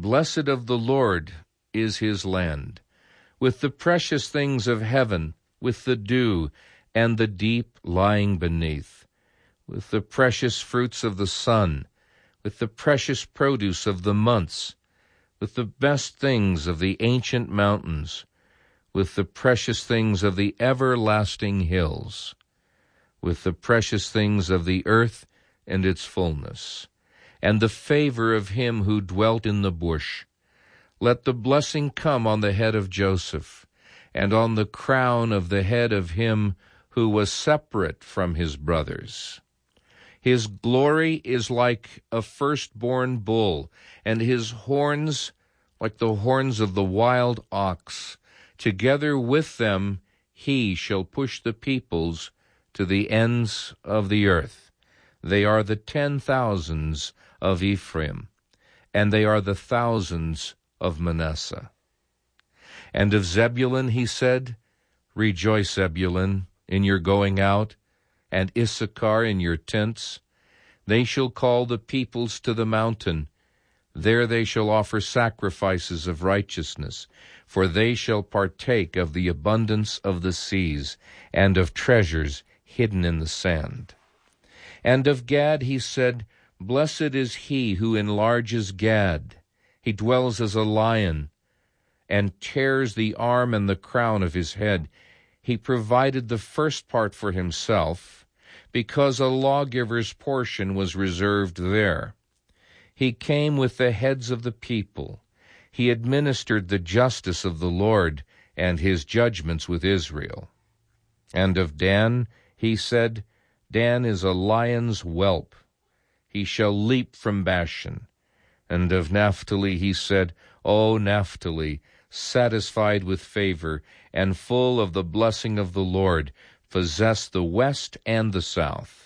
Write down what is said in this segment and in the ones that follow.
Blessed of the Lord is his land, with the precious things of heaven, with the dew, and the deep lying beneath, with the precious fruits of the sun, with the precious produce of the months, with the best things of the ancient mountains, with the precious things of the everlasting hills, with the precious things of the earth and its fullness, and the favor of him who dwelt in the bush. Let the blessing come on the head of Joseph, and on the crown of the head of him who was separate from his brothers. His glory is like a firstborn bull, and his horns like the horns of the wild ox. Together with them he shall push the peoples to the ends of the earth. They are the 10,000s of Ephraim, and they are the thousands of Manasseh. And of Zebulun he said, Rejoice, Zebulun, in your going out, and Issachar in your tents. They shall call the peoples to the mountain. There they shall offer sacrifices of righteousness, for they shall partake of the abundance of the seas, and of treasures hidden in the sand. And of Gad he said, Blessed is he who enlarges Gad. He dwells as a lion, and tears the arm and the crown of his head. He provided the first part for himself, because a lawgiver's portion was reserved there. He came with the heads of the people. He administered the justice of the Lord and his judgments with Israel. And of Dan he said, Dan is a lion's whelp. He shall leap from Bashan. And of Naphtali he said, O Naphtali, satisfied with favor, and full of the blessing of the Lord, possess the west and the south.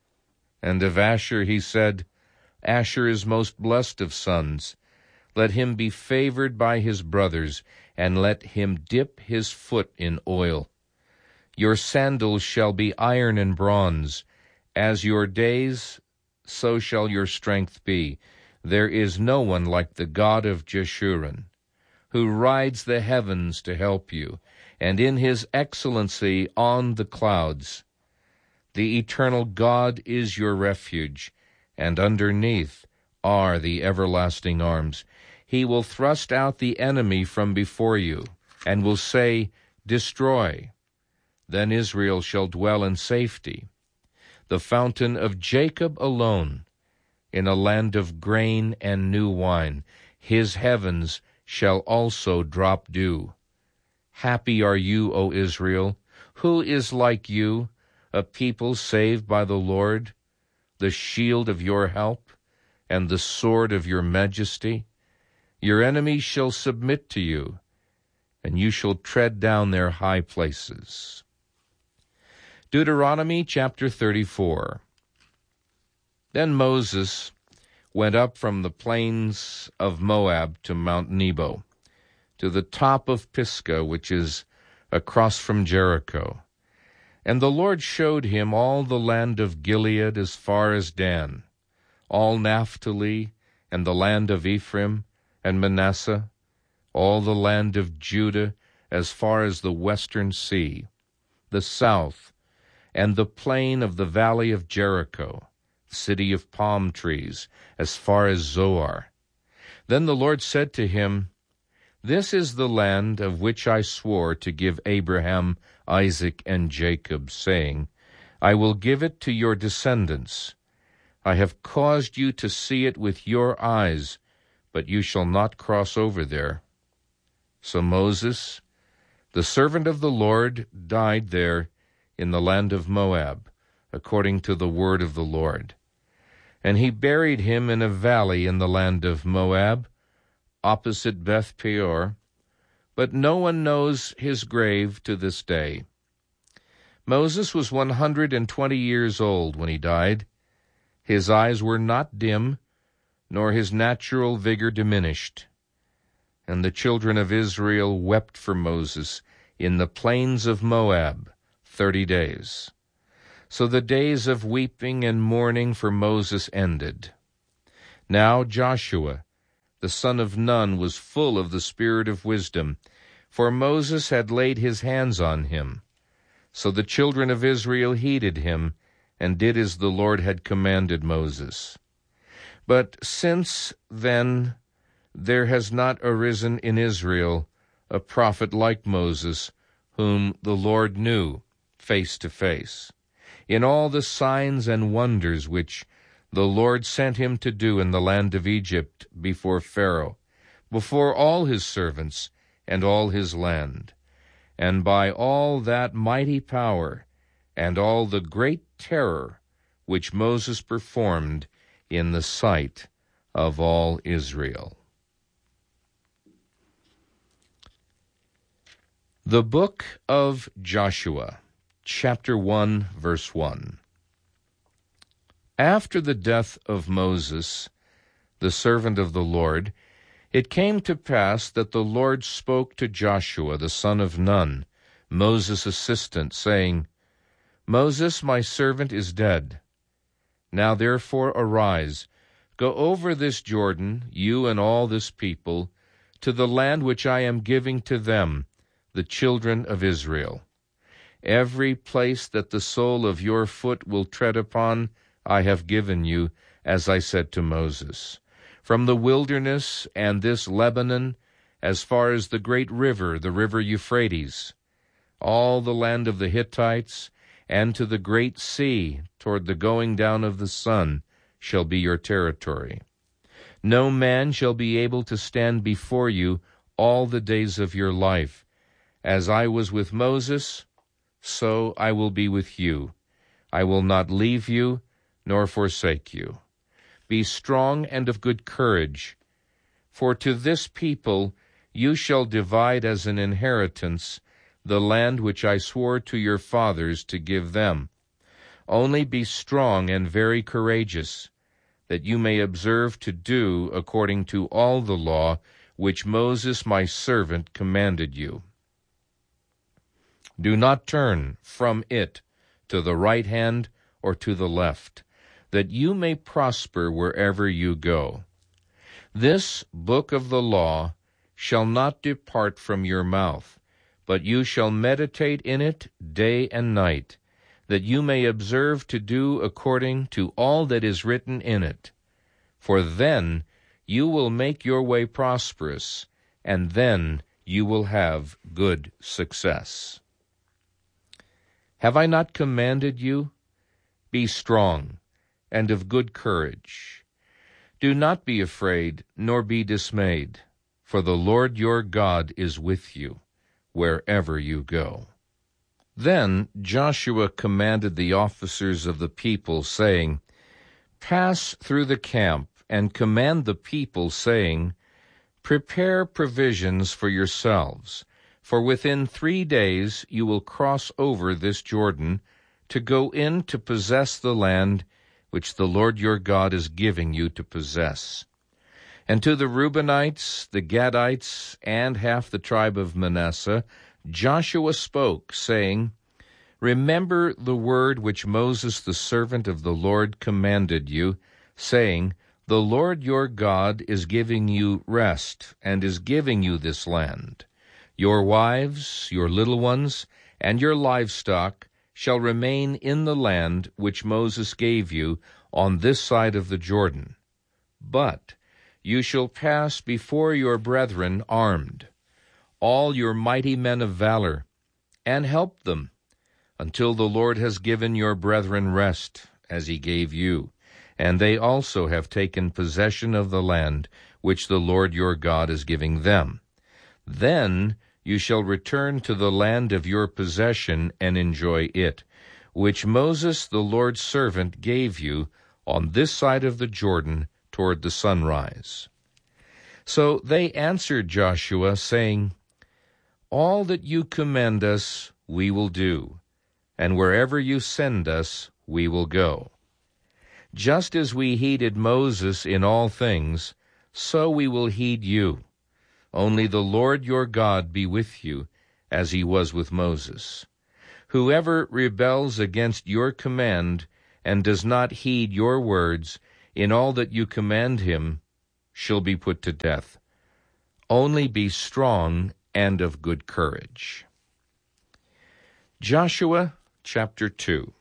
And of Asher he said, Asher is most blessed of sons. Let him be favored by his brothers, and let him dip his foot in oil. Your sandals shall be iron and bronze. As your days, so shall your strength be. There is no one like the God of Jeshurun, who rides the heavens to help you, and in his excellency on the clouds. The eternal God is your refuge, and underneath are the everlasting arms. He will thrust out the enemy from before you, and will say, Destroy. Then Israel shall dwell in safety. The fountain of Jacob alone, in a land of grain and new wine. His heavens shall also drop dew. Happy are you, O Israel. Who is like you, a people saved by the Lord, the shield of your help, and the sword of your majesty? Your enemies shall submit to you, and you shall tread down their high places. Deuteronomy chapter 34. Then Moses went up from the plains of Moab to Mount Nebo, to the top of Pisgah, which is across from Jericho. And the Lord showed him all the land of Gilead as far as Dan, all Naphtali, and the land of Ephraim and Manasseh, all the land of Judah as far as the western sea, the south, and the plain of the valley of Jericho, city of palm trees, as far as Zoar. Then the Lord said to him, This is the land of which I swore to give Abraham, Isaac, and Jacob, saying, I will give it to your descendants. I have caused you to see it with your eyes, but you shall not cross over there. So Moses, the servant of the Lord, died there in the land of Moab, according to the word of the Lord. And he buried him in a valley in the land of Moab, opposite Beth Peor, but no one knows his grave to this day. Moses was 120 years old when he died. His eyes were not dim, nor his natural vigor diminished. And the children of Israel wept for Moses in the plains of Moab 30 days. So the days of weeping and mourning for Moses ended. Now Joshua, the son of Nun, was full of the spirit of wisdom, for Moses had laid his hands on him. So the children of Israel heeded him, and did as the Lord had commanded Moses. But since then there has not arisen in Israel a prophet like Moses, whom the Lord knew face to face, in all the signs and wonders which the Lord sent him to do in the land of Egypt before Pharaoh, before all his servants and all his land, and by all that mighty power and all the great terror which Moses performed in the sight of all Israel. The Book of Joshua, chapter 1, verse 1. After the death of Moses, the servant of the Lord, it came to pass that the Lord spoke to Joshua the son of Nun, Moses' assistant, saying, Moses, my servant, is dead. Now therefore arise, go over this Jordan, you and all this people, to the land which I am giving to them, the children of Israel. Every place that the sole of your foot will tread upon, I have given you, as I said to Moses. From the wilderness and this Lebanon, as far as the great river, the river Euphrates, all the land of the Hittites, and to the great sea, toward the going down of the sun, shall be your territory. No man shall be able to stand before you all the days of your life. As I was with Moses, so I will be with you. I will not leave you, nor forsake you. Be strong and of good courage, for to this people you shall divide as an inheritance the land which I swore to your fathers to give them. Only be strong and very courageous, that you may observe to do according to all the law which Moses my servant commanded you. Do not turn from it to the right hand or to the left, that you may prosper wherever you go. This book of the law shall not depart from your mouth, but you shall meditate in it day and night, that you may observe to do according to all that is written in it. For then you will make your way prosperous, and then you will have good success. Have I not commanded you? Be strong and of good courage. Do not be afraid, nor be dismayed, for the Lord your God is with you wherever you go. Then Joshua commanded the officers of the people, saying, Pass through the camp, and command the people, saying, Prepare provisions for yourselves, for within 3 days you will cross over this Jordan to go in to possess the land which the Lord your God is giving you to possess. And to the Reubenites, the Gadites, and half the tribe of Manasseh, Joshua spoke, saying, Remember the word which Moses the servant of the Lord commanded you, saying, The Lord your God is giving you rest, and is giving you this land. Your wives, your little ones, and your livestock shall remain in the land which Moses gave you on this side of the Jordan. But you shall pass before your brethren armed, all your mighty men of valor, and help them, until the Lord has given your brethren rest, as he gave you, and they also have taken possession of the land which the Lord your God is giving them. Then you shall return to the land of your possession and enjoy it, which Moses the Lord's servant gave you on this side of the Jordan toward the sunrise. So they answered Joshua, saying, All that you command us we will do, and wherever you send us we will go. Just as we heeded Moses in all things, so we will heed you. Only the Lord your God be with you, as he was with Moses. Whoever rebels against your command and does not heed your words in all that you command him, shall be put to death. Only be strong and of good courage. Joshua chapter 2.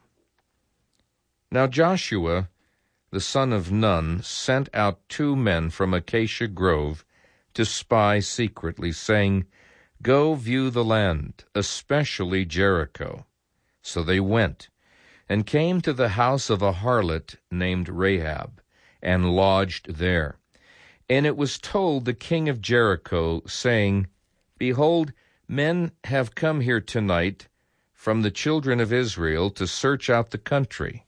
Now Joshua, the son of Nun, sent out 2 men from Acacia Grove to spy secretly, saying, Go view the land, especially Jericho. So they went, and came to the house of a harlot named Rahab, and lodged there. And it was told the king of Jericho, saying, Behold, men have come here tonight from the children of Israel to search out the country.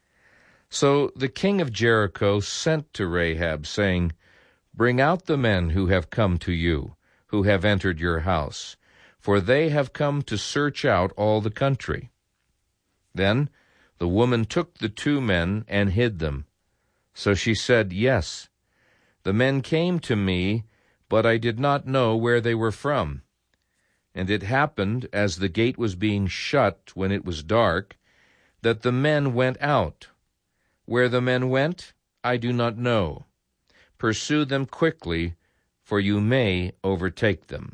So the king of Jericho sent to Rahab, saying, Bring out the men who have come to you, who have entered your house, for they have come to search out all the country. Then the woman took the 2 men and hid them. So she said, Yes, the men came to me, but I did not know where they were from. And it happened, as the gate was being shut when it was dark, that the men went out. Where the men went, I do not know. Pursue them quickly, for you may overtake them.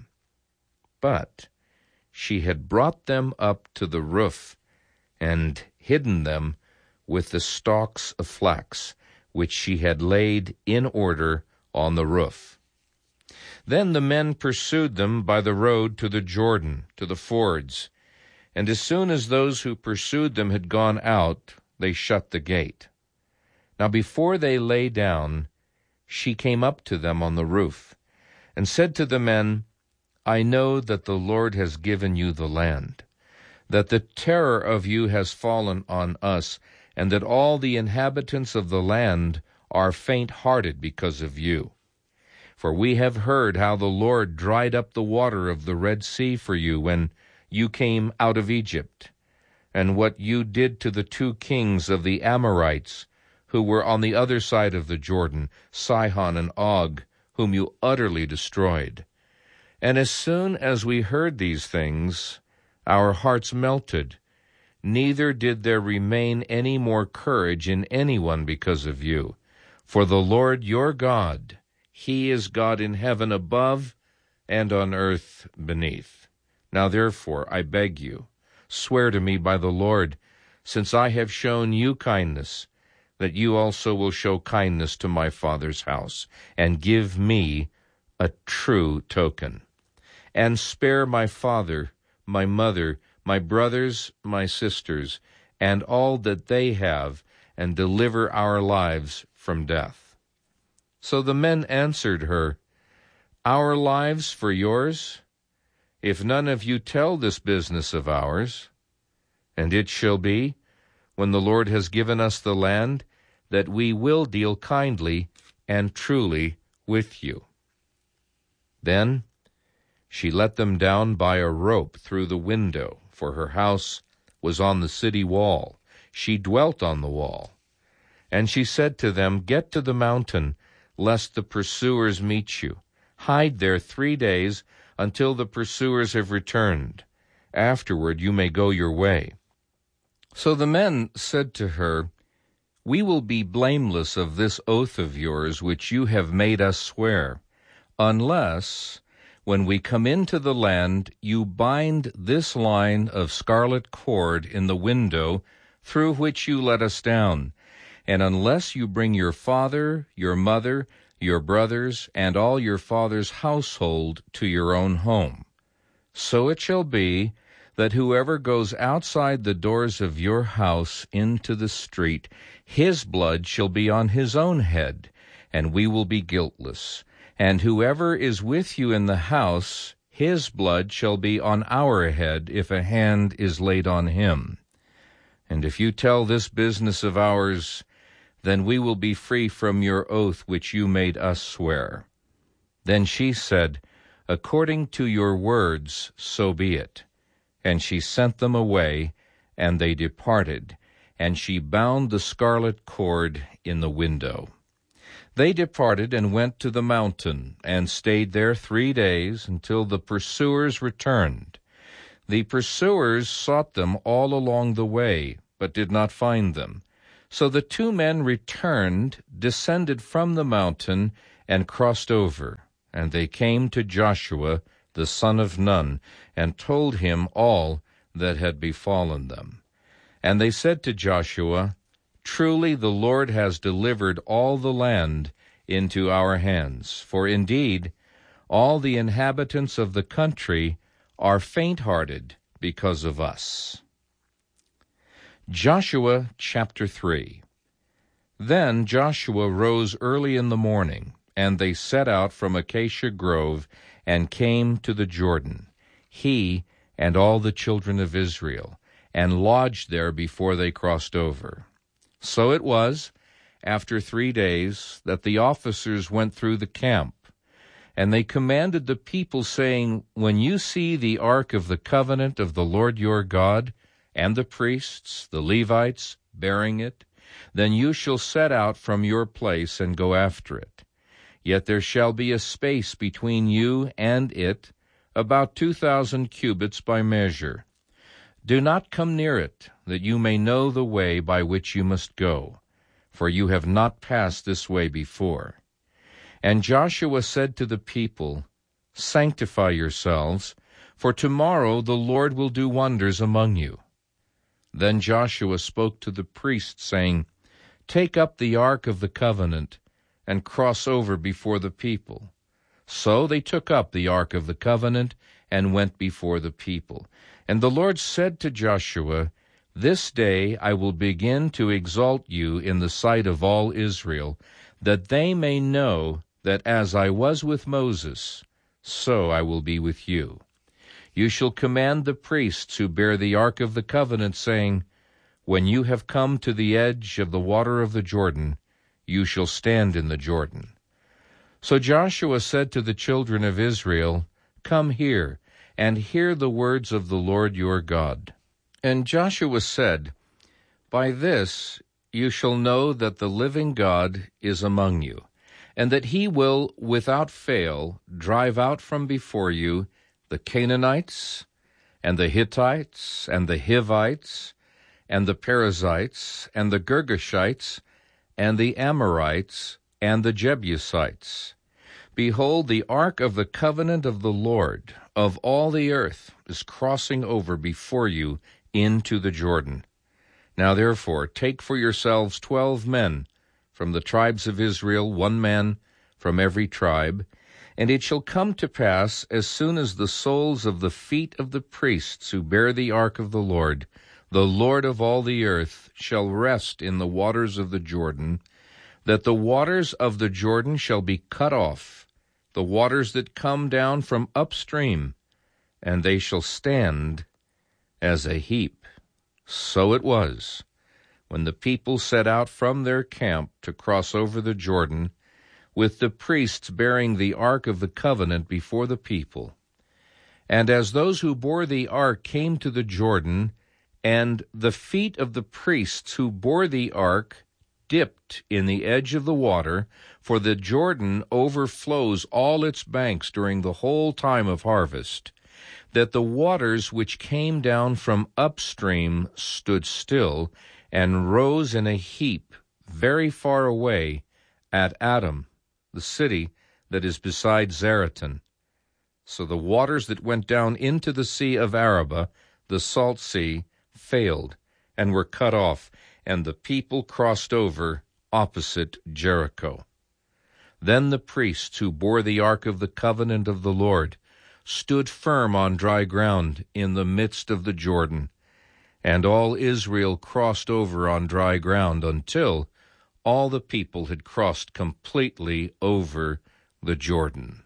But she had brought them up to the roof, and hidden them with the stalks of flax, which she had laid in order on the roof. Then the men pursued them by the road to the Jordan, to the fords, and as soon as those who pursued them had gone out, they shut the gate. Now before they lay down, she came up to them on the roof, and said to the men, I know that the Lord has given you the land, that the terror of you has fallen on us, and that all the inhabitants of the land are faint-hearted because of you. For we have heard how the Lord dried up the water of the Red Sea for you when you came out of Egypt, and what you did to the 2 kings of the Amorites, who were on the other side of the Jordan, Sihon and Og, whom you utterly destroyed. And as soon as we heard these things, our hearts melted, neither did there remain any more courage in anyone because of you. For the Lord your God, He is God in heaven above and on earth beneath. Now therefore, I beg you, swear to me by the Lord, since I have shown you kindness, that you also will show kindness to my father's house, and give me a true token. And spare my father, my mother, my brothers, my sisters, and all that they have, and deliver our lives from death. So the men answered her, Our lives for yours? If none of you tell this business of ours. And it shall be, when the Lord has given us the land, that we will deal kindly and truly with you. Then she let them down by a rope through the window, for her house was on the city wall. She dwelt on the wall. And she said to them, Get to the mountain, lest the pursuers meet you. Hide there 3 days until the pursuers have returned. Afterward you may go your way. So the men said to her, We will be blameless of this oath of yours which you have made us swear, unless, when we come into the land, you bind this line of scarlet cord in the window through which you let us down, and unless you bring your father, your mother, your brothers, and all your father's household to your own home. So it shall be that whoever goes outside the doors of your house into the street, his blood shall be on his own head, and we will be guiltless. And whoever is with you in the house, his blood shall be on our head if a hand is laid on him. And if you tell this business of ours, then we will be free from your oath which you made us swear. Then she said, According to your words, so be it. And she sent them away, and they departed, and she bound the scarlet cord in the window. They departed and went to the mountain, and stayed there 3 days, until the pursuers returned. The pursuers sought them all along the way, but did not find them. So the 2 men returned, descended from the mountain, and crossed over. And they came to Joshua the son of Nun, and told him all that had befallen them. And they said to Joshua, Truly the Lord has delivered all the land into our hands, for indeed all the inhabitants of the country are faint-hearted because of us. Joshua chapter 3. Then Joshua rose early in the morning, and they set out from Acacia Grove and came to the Jordan, he and all the children of Israel, and lodged there before they crossed over. So it was, after 3 days, that the officers went through the camp, and they commanded the people, saying, When you see the ark of the covenant of the Lord your God, and the priests, the Levites, bearing it, then you shall set out from your place and go after it. Yet there shall be a space between you and it, about 2,000 cubits by measure. Do not come near it, that you may know the way by which you must go, for you have not passed this way before. And Joshua said to the people, Sanctify yourselves, for tomorrow the Lord will do wonders among you. Then Joshua spoke to the priests, saying, Take up the ark of the covenant, and cross over before the people. So they took up the ark of the covenant, and went before the people. And the Lord said to Joshua, This day I will begin to exalt you in the sight of all Israel, that they may know that as I was with Moses, so I will be with you. You shall command the priests who bear the ark of the covenant, saying, When you have come to the edge of the water of the Jordan, you shall stand in the Jordan. So Joshua said to the children of Israel, Come here, and hear the words of the Lord your God. And Joshua said, By this you shall know that the living God is among you, and that he will without fail drive out from before you the Canaanites, and the Hittites, and the Hivites, and the Perizzites, and the Girgashites, and the Amorites, and the Jebusites. Behold, the ark of the covenant of the Lord of all the earth is crossing over before you into the Jordan. Now therefore take for yourselves 12 men from the tribes of Israel, 1 man from every tribe. And it shall come to pass, as soon as the soles of the feet of the priests who bear the ark of the Lord of all the earth, shall rest in the waters of the Jordan, that the waters of the Jordan shall be cut off, the waters that come down from upstream, and they shall stand as a heap. So it was, when the people set out from their camp to cross over the Jordan, with the priests bearing the ark of the covenant before the people. And as those who bore the ark came to the Jordan, and the feet of the priests who bore the ark dipped in the edge of the water, for the Jordan overflows all its banks during the whole time of harvest, that the waters which came down from upstream stood still, and rose in a heap very far away at Adam, the city that is beside Zaretan. So the waters that went down into the sea of Arabah, the salt sea, failed, and were cut off, and the people crossed over opposite Jericho. Then the priests who bore the ark of the covenant of the Lord stood firm on dry ground in the midst of the Jordan, and all Israel crossed over on dry ground until all the people had crossed completely over the Jordan.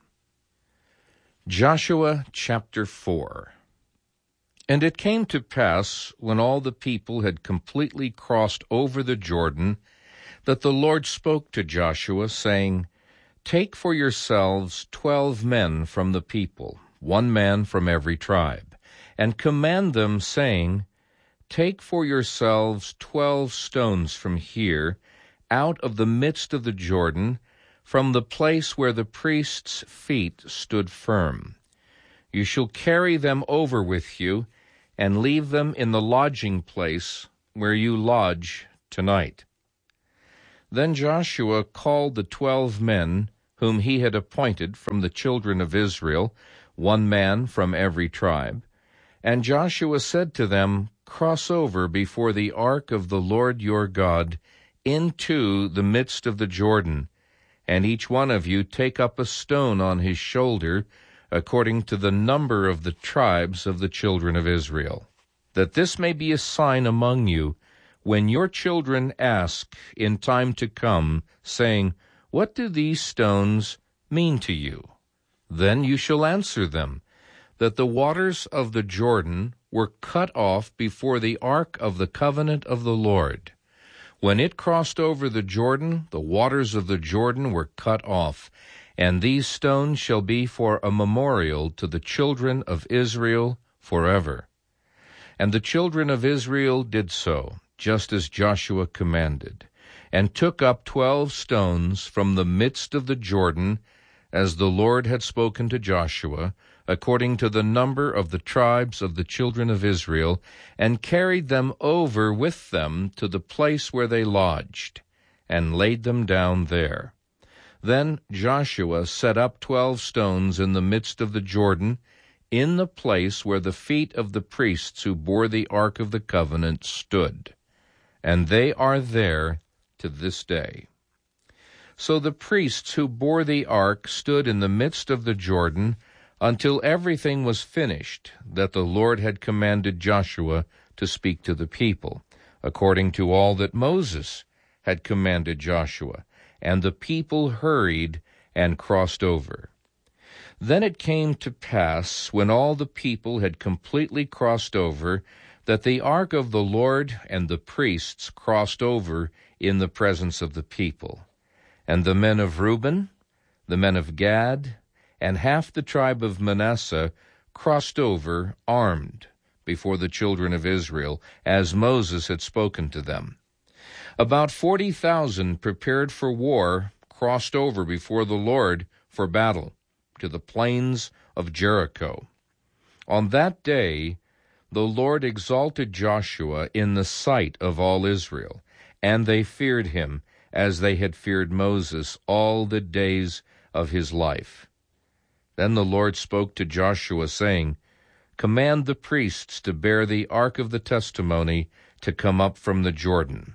Joshua chapter 4. And it came to pass, when all the people had completely crossed over the Jordan, that the Lord spoke to Joshua, saying, Take for yourselves 12 men from the people, 1 man from every tribe, and command them, saying, Take for yourselves 12 stones from here, out of the midst of the Jordan, from the place where the priests' feet stood firm. You shall carry them over with you, and leave them in the lodging place where you lodge tonight. Then Joshua called the 12 men whom he had appointed from the children of Israel, 1 man from every tribe. And Joshua said to them, Cross over before the ark of the Lord your God into the midst of the Jordan, and each one of you take up a stone on his shoulder, according to the number of the tribes of the children of Israel, that this may be a sign among you, when your children ask in time to come, saying, What do these stones mean to you? Then you shall answer them, that the waters of the Jordan were cut off before the ark of the covenant of the Lord. When it crossed over the Jordan, the waters of the Jordan were cut off, and these stones shall be for a memorial to the children of Israel forever. And the children of Israel did so, just as Joshua commanded, and took up 12 stones from the midst of the Jordan, as the Lord had spoken to Joshua, according to the number of the tribes of the children of Israel, and carried them over with them to the place where they lodged, and laid them down there. Then Joshua set up 12 stones in the midst of the Jordan, in the place where the feet of the priests who bore the ark of the covenant stood. And they are there to this day. So the priests who bore the ark stood in the midst of the Jordan until everything was finished that the Lord had commanded Joshua to speak to the people, according to all that Moses had commanded Joshua. And the people hurried and crossed over. Then it came to pass, when all the people had completely crossed over, that the ark of the Lord and the priests crossed over in the presence of the people. And the men of Reuben, the men of Gad, and half the tribe of Manasseh crossed over armed before the children of Israel, as Moses had spoken to them. About 40,000 prepared for war crossed over before the Lord for battle to the plains of Jericho. On that day the Lord exalted Joshua in the sight of all Israel, and they feared him as they had feared Moses all the days of his life. Then the Lord spoke to Joshua, saying, Command the priests to bear the ark of the testimony to come up from the Jordan.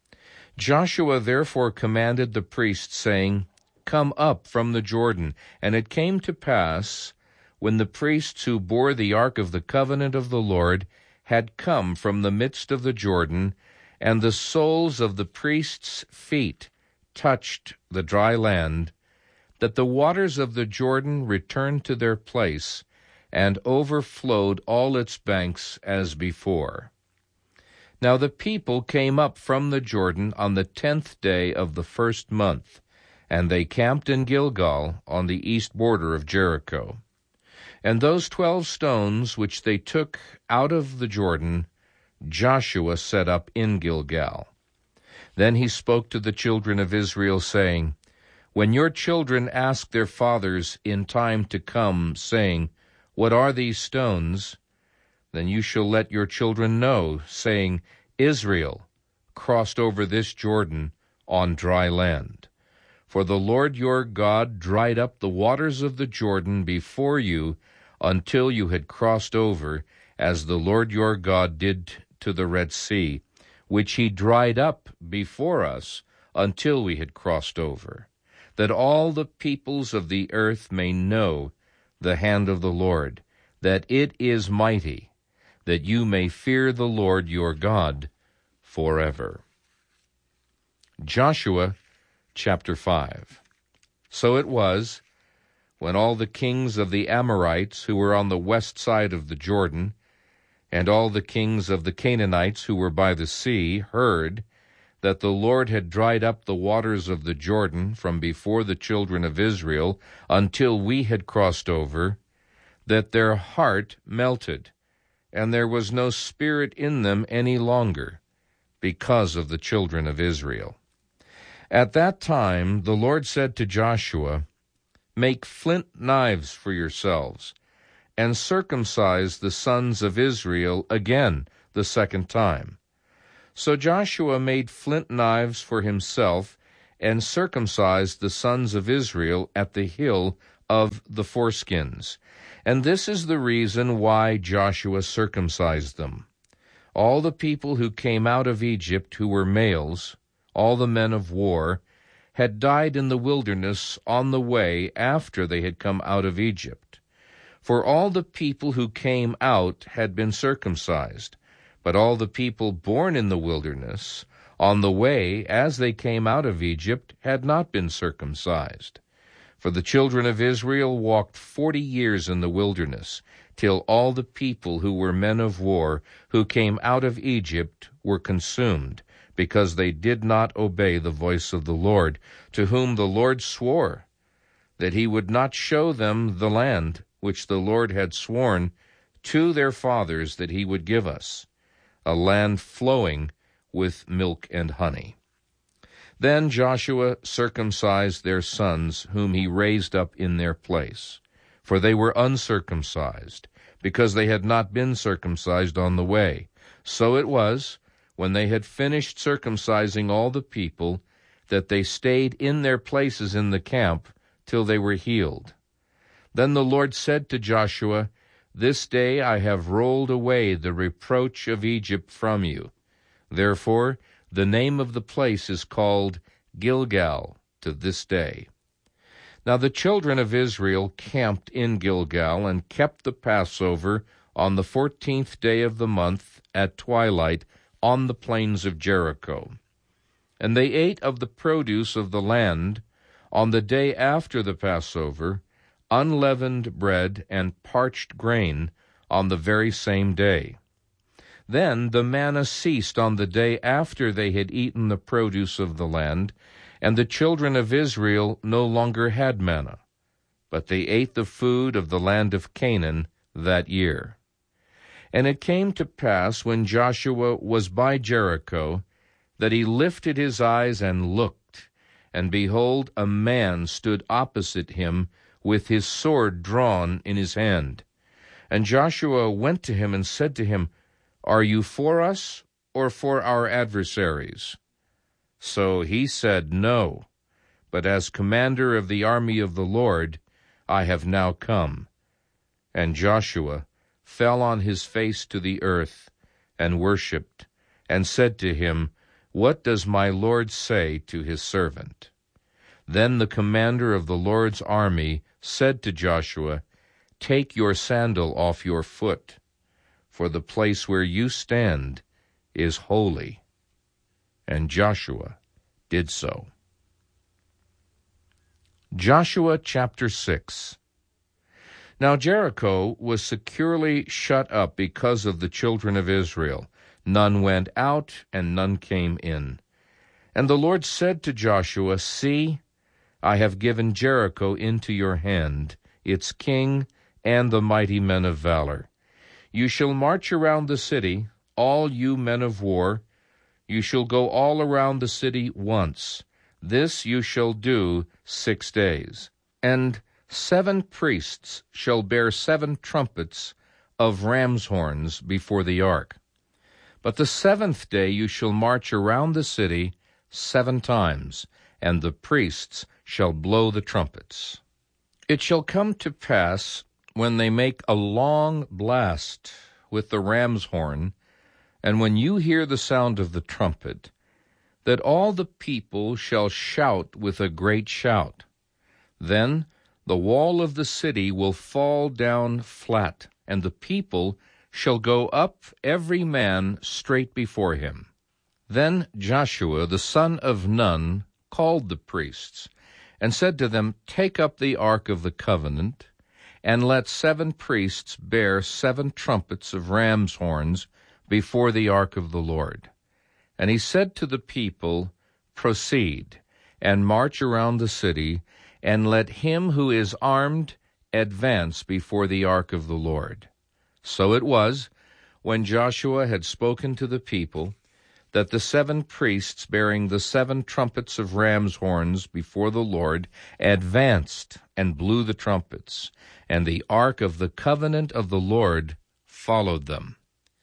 Joshua therefore commanded the priests, saying, Come up from the Jordan. And it came to pass, when the priests who bore the ark of the covenant of the Lord had come from the midst of the Jordan, and the soles of the priests' feet touched the dry land, that the waters of the Jordan returned to their place, and overflowed all its banks as before. Now the people came up from the Jordan on the 10th day of the first month, and they camped in Gilgal on the east border of Jericho. And those 12 stones which they took out of the Jordan, Joshua set up in Gilgal. Then he spoke to the children of Israel, saying, When your children ask their fathers in time to come, saying, What are these stones? Then you shall let your children know, saying, Israel crossed over this Jordan on dry land. For the Lord your God dried up the waters of the Jordan before you until you had crossed over, as the Lord your God did to the Red Sea, which he dried up before us until we had crossed over, that all the peoples of the earth may know the hand of the Lord, that it is mighty, that you may fear the Lord your God forever. Joshua chapter 5. So it was, when all the kings of the Amorites who were on the west side of the Jordan, and all the kings of the Canaanites who were by the sea, heard that the Lord had dried up the waters of the Jordan from before the children of Israel until we had crossed over, that their heart melted, and there was no spirit in them any longer, because of the children of Israel. At that time the Lord said to Joshua, Make flint knives for yourselves, and circumcise the sons of Israel again the second time. So Joshua made flint knives for himself, and circumcised the sons of Israel at the hill of the foreskins. And this is the reason why Joshua circumcised them. All the people who came out of Egypt who were males, all the men of war, had died in the wilderness on the way after they had come out of Egypt. For all the people who came out had been circumcised, but all the people born in the wilderness, on the way as they came out of Egypt, had not been circumcised. For the children of Israel walked 40 years in the wilderness, till all the people who were men of war, who came out of Egypt, were consumed, because they did not obey the voice of the Lord, to whom the Lord swore, that he would not show them the land which the Lord had sworn to their fathers that he would give us, a land flowing with milk and honey. Then Joshua circumcised their sons, whom he raised up in their place. For they were uncircumcised, because they had not been circumcised on the way. So it was, when they had finished circumcising all the people, that they stayed in their places in the camp till they were healed. Then the Lord said to Joshua, "This day I have rolled away the reproach of Egypt from you." Therefore, the name of the place is called Gilgal to this day. Now the children of Israel camped in Gilgal and kept the Passover on the 14th day of the month at twilight on the plains of Jericho. And they ate of the produce of the land on the day after the Passover, unleavened bread and parched grain on the very same day. Then the manna ceased on the day after they had eaten the produce of the land, and the children of Israel no longer had manna, but they ate the food of the land of Canaan that year. And it came to pass, when Joshua was by Jericho, that he lifted his eyes and looked, and behold, a man stood opposite him with his sword drawn in his hand. And Joshua went to him and said to him, "Are you for us or for our adversaries?" So he said, "No, but as commander of the army of the Lord I have now come." And Joshua fell on his face to the earth and worshipped, and said to him, "What does my Lord say to his servant?" Then the commander of the Lord's army said to Joshua, "Take your sandal off your foot, for the place where you stand is holy." And Joshua did so. Joshua chapter 6. Now Jericho was securely shut up because of the children of Israel. None went out, and none came in. And the Lord said to Joshua, "See, I have given Jericho into your hand, its king and the mighty men of valor. You shall march around the city, all you men of war. You shall go all around the city once. This you shall do 6 days. And 7 priests shall bear 7 trumpets of ram's horns before the ark. But the 7th day you shall march around the city 7 times, and the priests shall blow the trumpets. It shall come to pass, when they make a long blast with the ram's horn, and when you hear the sound of the trumpet, that all the people shall shout with a great shout. Then the wall of the city will fall down flat, and the people shall go up every man straight before him. Then Joshua the son of Nun called the priests, and said to them, "Take up the ark of the covenant, and let 7 priests bear 7 trumpets of ram's horns before the ark of the Lord." And he said to the people, "Proceed, and march around the city, and let him who is armed advance before the ark of the Lord." So it was, when Joshua had spoken to the people, that the 7 priests bearing the 7 trumpets of ram's horns before the Lord advanced and blew the trumpets, and the ark of the covenant of the Lord followed them.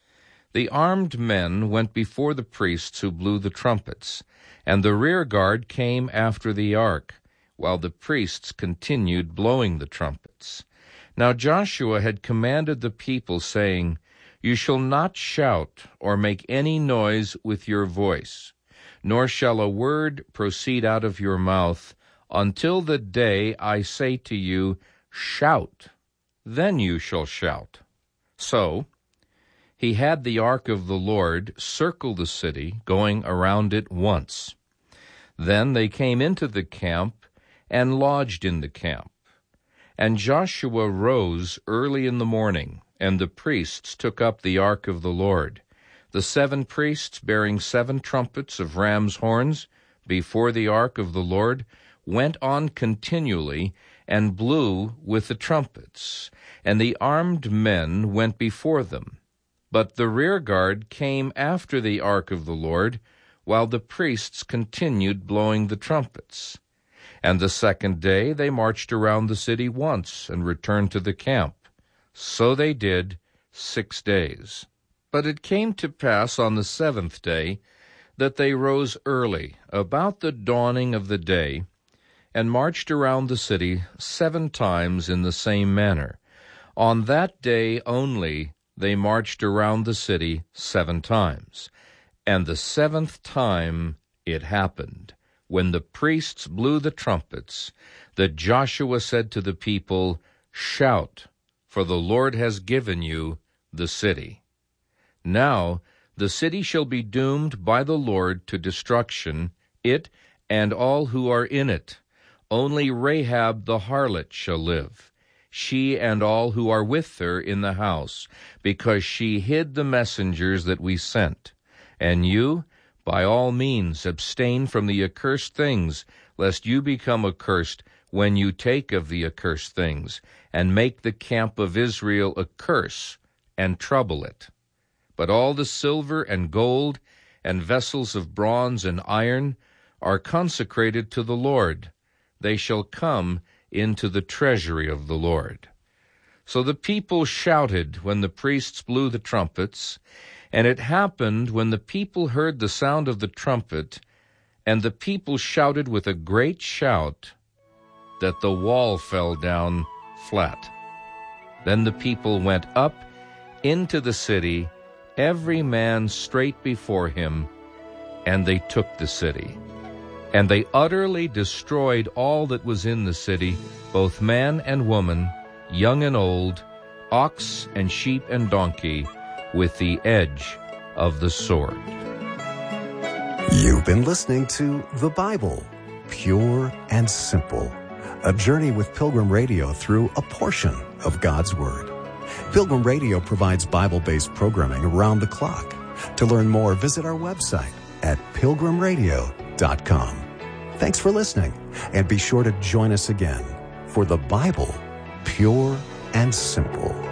The armed men went before the priests who blew the trumpets, and the rear guard came after the ark, while the priests continued blowing the trumpets. Now Joshua had commanded the people, saying, "You shall not shout or make any noise with your voice, nor shall a word proceed out of your mouth until the day I say to you, 'Shout,' then you shall shout." So he had the ark of the Lord circle the city, going around it once. Then they came into the camp and lodged in the camp. And Joshua rose early in the morning, and the priests took up the ark of the Lord, the 7 priests bearing 7 trumpets of ram's horns before the ark of the Lord went on continually and blew with the trumpets, and the armed men went before them. But the rear guard came after the ark of the Lord, while the priests continued blowing the trumpets. And the second day they marched around the city once and returned to the camp. So they did 6 days. But it came to pass on the 7th day that they rose early, about the dawning of the day, and marched around the city 7 times in the same manner. On that day only they marched around the city 7 times. And the 7th time it happened, when the priests blew the trumpets, that Joshua said to the people, "Shout, for the Lord has given you the city." Now the city shall be doomed by the Lord to destruction, it and all who are in it. Only Rahab the harlot shall live, she and all who are with her in the house, because she hid the messengers that we sent. And you, by all means, abstain from the accursed things, lest you become accursed when you take of the accursed things, and make the camp of Israel a curse, and trouble it. But all the silver and gold, and vessels of bronze and iron, are consecrated to the Lord. They shall come into the treasury of the Lord. So the people shouted when the priests blew the trumpets, and it happened when the people heard the sound of the trumpet, and the people shouted with a great shout, that the wall fell down flat. Then the people went up into the city, every man straight before him, and they took the city. And they utterly destroyed all that was in the city, both man and woman, young and old, ox and sheep and donkey, with the edge of the sword. You've been listening to The Bible, Pure and Simple, a journey with Pilgrim Radio through a portion of God's Word. Pilgrim Radio provides Bible-based programming around the clock. To learn more, visit our website at pilgrimradio.com. Thanks for listening, and be sure to join us again for The Bible, Pure and Simple.